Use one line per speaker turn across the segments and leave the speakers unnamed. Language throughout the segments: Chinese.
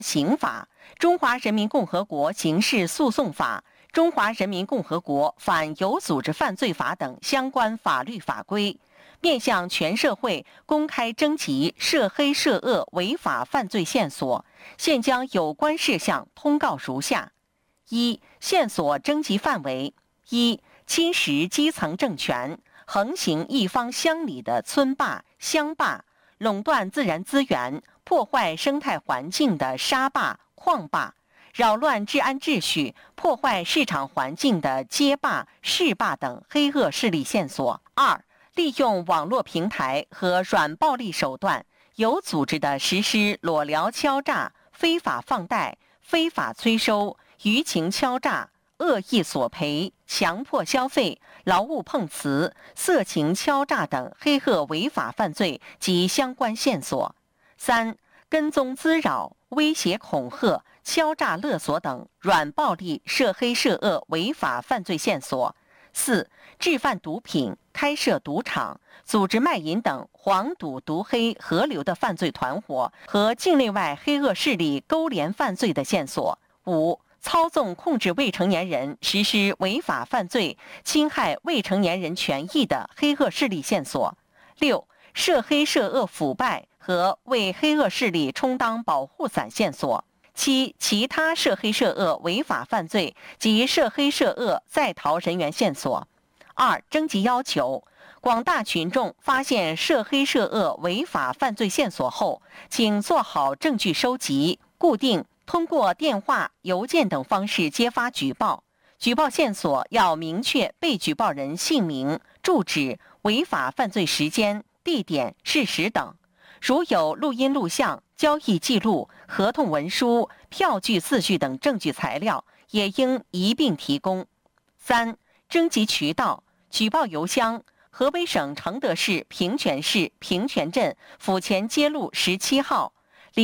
刑法、中华人民共和国刑事诉讼法、中华人民共和国反有组织犯罪法等相关法律法规，面向全社会公开征集涉黑涉恶违法犯罪线索，现将有关事项通告如下：一、线索征集范围：一、侵蚀基层政权，横行一方乡里的村霸、乡霸，垄断自然资源、破坏生态环境的沙霸、矿霸，扰乱治安秩序、破坏市场环境的街霸、市霸等黑恶势力线索。二、利用网络平台和软暴力手段，有组织地实施裸聊敲诈、非法放贷、非法催收、舆情敲诈、恶意索赔、强迫消费、劳务碰瓷、色情敲诈等黑恶违法犯罪及相关线索。三、跟踪滋扰、威胁恐吓、敲诈勒索等软暴力涉黑涉恶违法犯罪线索。四、制贩毒品、开设赌场、组织卖淫等黄赌毒黑合流的犯罪团伙和境内外黑恶势力勾连犯罪的线索。五、操纵控制未成年人实施违法犯罪、侵害未成年人权益的黑恶势力线索。六、涉黑涉恶腐败和为黑恶势力充当保护伞线索。七、其他涉黑涉恶违法犯罪及涉黑涉恶在逃人员线索。二、征集要求：广大群众发现涉黑涉恶违法犯罪线索后，请做好证据收集，固定通过电话、邮件等方式揭发举报。举报线索要明确被举报人姓名、住址、违法犯罪时间、地点、事实等。如有录音录像、交易记录、合同文书、票据字据等证据材料，也应一并提供。三、征集渠道：举报邮箱：河北省承德市平泉市平泉镇府前街路17号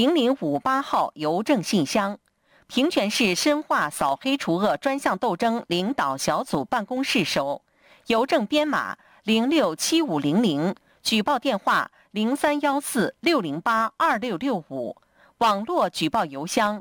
0058号邮政信箱；平泉市深化扫黑除恶专项斗争领导小组办公室收，邮政编码067500，举报电话031460826665，网络举报邮箱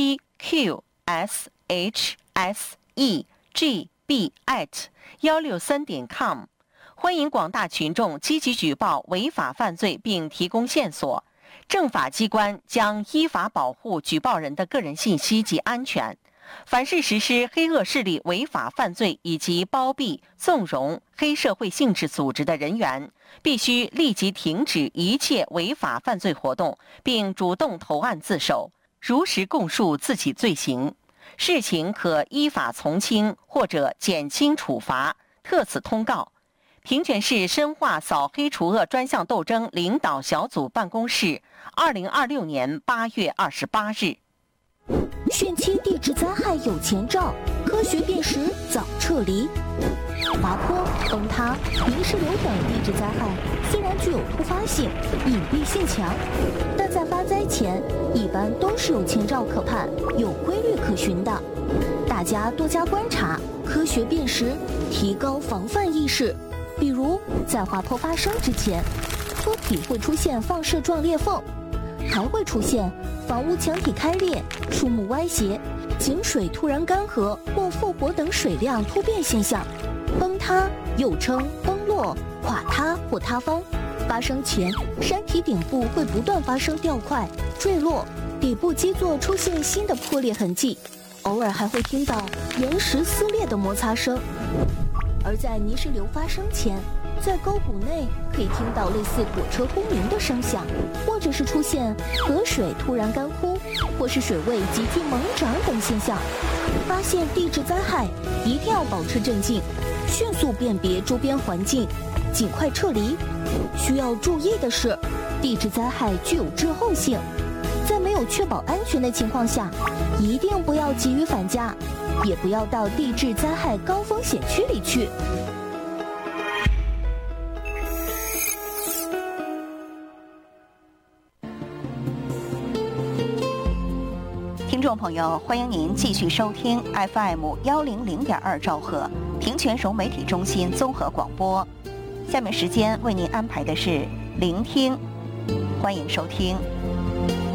pqshsegb@163.com。欢迎广大群众积极举报违法犯罪并提供线索，政法机关将依法保护举报人的个人信息及安全。凡是实施黑恶势力违法犯罪以及包庇、纵容黑社会性质组织的人员，必须立即停止一切违法犯罪活动，并主动投案自首，如实供述自己罪行，事情可依法从轻或者减轻处罚。特此通告。平泉市深化扫黑除恶专项斗争领导小组办公室，2026年8月28日。
汛期地质灾害有前兆，科学辨识早撤离。滑坡、崩塌、泥石流等地质灾害虽然具有突发性、隐蔽性强，但在发灾前一般都是有前兆可盼、有规律可循的。大家多加观察，科学辨识，提高防范意识。比如在滑坡发生之前，坡体会出现放射状裂缝，还会出现房屋墙体开裂、树木歪斜、井水突然干涸或复活等水量突变现象。崩塌又称崩落、垮塌或塌方，发生前山体顶部会不断发生掉块、坠落，底部基座出现新的破裂痕迹，偶尔还会听到岩石撕裂的摩擦声。而在泥石流发生前，在沟谷内可以听到类似火车轰鸣的声响，或者是出现河水突然干枯，或是水位急剧猛涨等现象。发现地质灾害一定要保持镇静，迅速辨别周边环境，尽快撤离。需要注意的是，地质灾害具有滞后性，在没有确保安全的情况下，一定不要急于返家，也不要到地质灾害高风险区里去。
听众朋友，欢迎您继续收听 FM100.2兆赫平泉融媒体中心综合广播。下面时间为您安排的是聆听，欢迎收听。